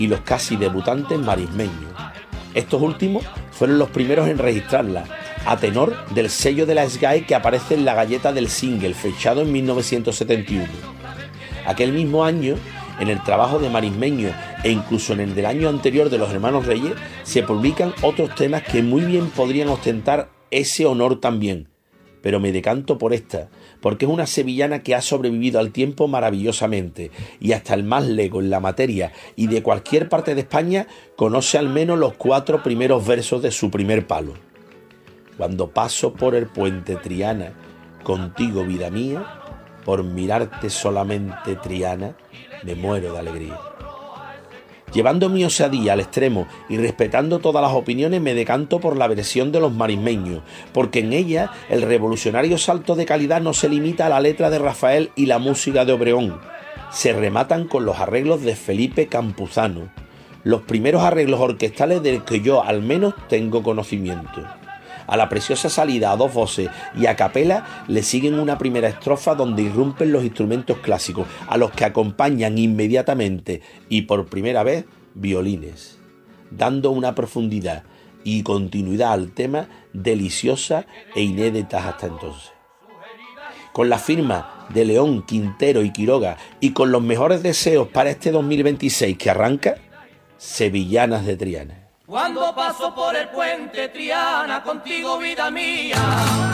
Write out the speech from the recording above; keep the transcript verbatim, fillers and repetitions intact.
y los casi debutantes marismeños. Estos últimos fueron los primeros en registrarla, a tenor del sello de la S G A E que aparece en la galleta del single, fechado en mil novecientos setenta y uno. Aquel mismo año, en el trabajo de Marismeño e incluso en el del año anterior de los Hermanos Reyes, se publican otros temas que muy bien podrían ostentar ese honor también. Pero me decanto por esta, porque es una sevillana que ha sobrevivido al tiempo maravillosamente, y hasta el más lego en la materia y de cualquier parte de España conoce al menos los cuatro primeros versos de su primer palo. Cuando paso por el puente, Triana, contigo, vida mía, por mirarte solamente, Triana, me muero de alegría. Llevando mi osadía al extremo y respetando todas las opiniones, me decanto por la versión de los Marismeños, porque en ella el revolucionario salto de calidad no se limita a la letra de Rafael y la música de Obregón. Se rematan con los arreglos de Felipe Campuzano, los primeros arreglos orquestales del que yo al menos tengo conocimiento. A la preciosa salida a dos voces y a capela le siguen una primera estrofa donde irrumpen los instrumentos clásicos, a los que acompañan inmediatamente y por primera vez violines, dando una profundidad y continuidad al tema deliciosa e inéditas hasta entonces. Con la firma de León, Quintero y Quiroga y con los mejores deseos para este dos mil veintiséis que arranca, Sevillanas de Triana. Cuando paso por el puente, Triana, contigo, vida mía.